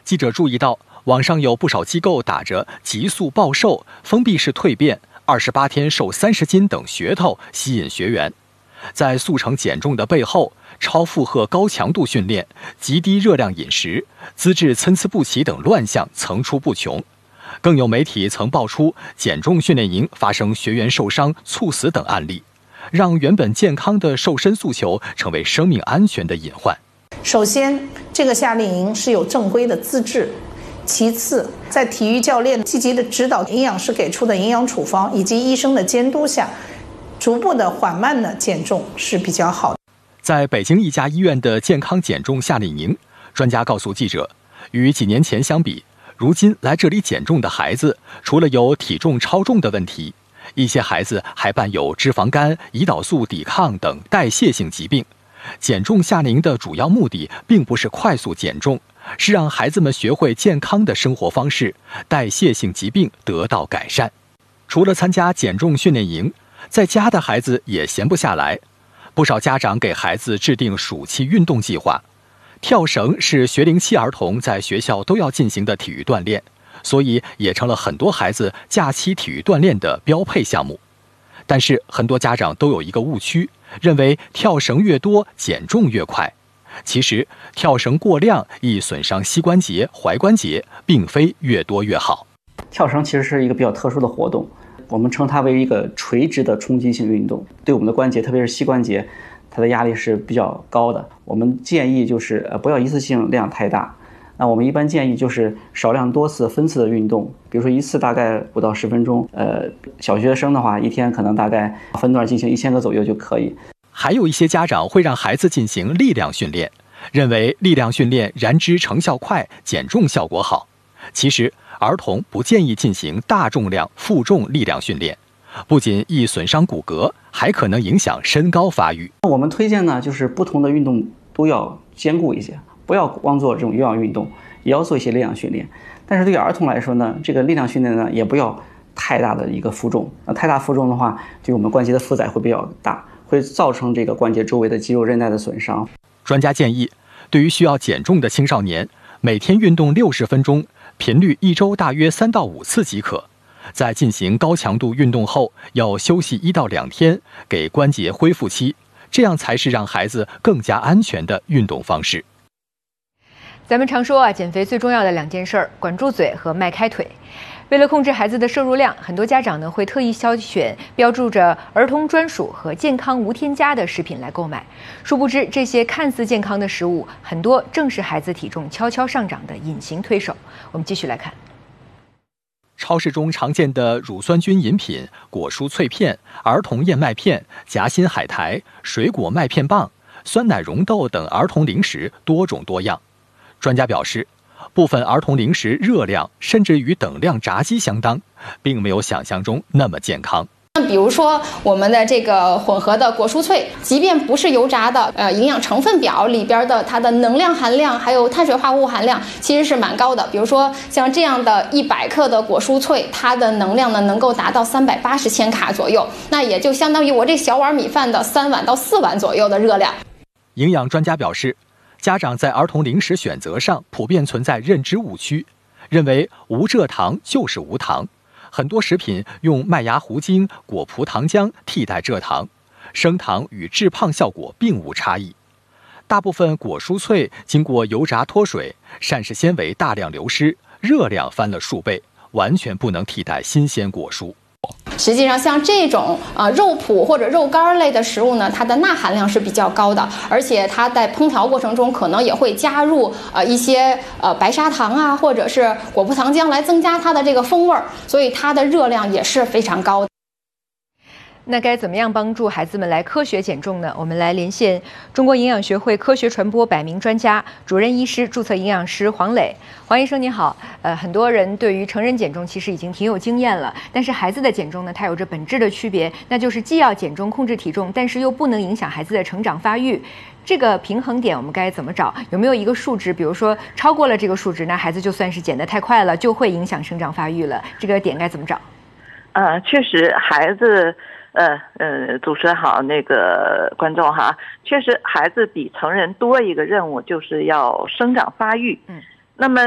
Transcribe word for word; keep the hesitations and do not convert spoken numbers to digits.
记者注意到，网上有不少机构打着急速暴瘦、封闭式蜕变、二十八天瘦三十斤等噱头吸引学员。在速成减重的背后，超负荷高强度训练、极低热量饮食、资质参差不齐等乱象层出不穷。更有媒体曾爆出减重训练营发生学员受伤、猝死等案例，让原本健康的瘦身诉求成为生命安全的隐患。 首先，这个夏令营是有正规的资质；其次，在体育教练积极的指导、营养师给出的营养处方以及医生的监督下，逐步的缓慢的减重是比较好的。 在北京一家医院的健康减重夏令营，专家告诉记者，与几年前相比，如今来这里减重的孩子，除了有体重超重的问题，一些孩子还伴有脂肪肝、胰岛素抵抗等代谢性疾病。减重夏令营的主要目的并不是快速减重，是让孩子们学会健康的生活方式，代谢性疾病得到改善。除了参加减重训练营，在家的孩子也闲不下来，不少家长给孩子制定暑期运动计划。跳绳是学龄期儿童在学校都要进行的体育锻炼，所以也成了很多孩子假期体育锻炼的标配项目。但是很多家长都有一个误区，认为跳绳越多减重越快。其实跳绳过量易损伤膝关节、踝关节，并非越多越好。 跳绳其实是一个比较特殊的活动，我们称它为一个垂直的冲击性运动，对我们的关节，特别是膝关节，它的压力是比较高的。我们建议就是呃不要一次性量太大，那我们一般建议就是少量多次分次的运动，比如说一次大概五到十分钟，呃，小学生的话一天可能大概分段进行一千个左右就可以。 还有一些家长会让孩子进行力量训练，认为力量训练燃脂成效快，减重效果好。其实儿童不建议进行大重量负重力量训练，不仅易损伤骨骼，还可能影响身高发育。 我们推荐呢，就是不同的运动都要兼顾一些，不要光做这种有氧运动，也要做一些力量训练。但是对于儿童来说呢，这个力量训练呢，也不要太大的一个负重。那太大负重的话，对我们关节的负载会比较大，会造成这个关节周围的肌肉韧带的损伤。 专家建议，对于需要减重的青少年，每天运动六十分钟，频率一周大约三到五次即可。在进行高强度运动后，要休息一到两天，给关节恢复期，这样才是让孩子更加安全的运动方式。 咱们常说啊，减肥最重要的两件事儿，管住嘴和迈开腿。为了控制孩子的摄入量，很多家长呢会特意挑选标注着儿童专属和健康无添加的食品来购买。殊不知，这些看似健康的食物，很多正是孩子体重悄悄上涨的隐形推手。我们继续来看。 超市中常见的乳酸菌饮品、果蔬脆片、儿童燕麦片、夹心海苔、水果麦片棒、酸奶溶豆等儿童零食多种多样。专家表示，部分儿童零食热量甚至与等量炸鸡相当，并没有想象中那么健康。 比如说我们的这个混合的果蔬脆，即便不是油炸的，呃，营养成分表里边的它的能量含量还有碳水化合物含量其实是蛮高的。比如说像这样的一百克的果蔬脆，它的能量呢能够达到三百八十千卡左右，那也就相当于我这小碗米饭的三碗到四碗左右的热量。 营养专家表示，家长在儿童零食选择上普遍存在认知误区，认为无蔗糖就是无糖。很多食品用麦芽糊精、果葡糖浆替代蔗糖，升糖与致胖效果并无差异。大部分果蔬脆经过油炸脱水，膳食纤维大量流失，热量翻了数倍，完全不能替代新鲜果蔬。 实际上，像这种呃肉脯或者肉干类的食物呢，它的钠含量是比较高的，而且它在烹调过程中可能也会加入呃一些呃白砂糖啊，或者是果葡糖浆来增加它的这个风味儿，所以它的热量也是非常高的。 那该怎么样帮助孩子们来科学减重呢？我们来连线中国营养学会科学传播百名专家、主任医师、注册营养师黄磊。黄医生您好，呃，很多人对于成人减重其实已经挺有经验了，但是孩子的减重呢，它有着本质的区别，那就是既要减重控制体重，但是又不能影响孩子的成长发育。这个平衡点我们该怎么找？有没有一个数值？比如说超过了这个数值，那孩子就算是减得太快了，就会影响生长发育了。这个点该怎么找？ 呃，确实，孩子。呃呃，主持人好，那个观众哈，确实孩子比成人多一个任务，就是要生长发育。嗯，那么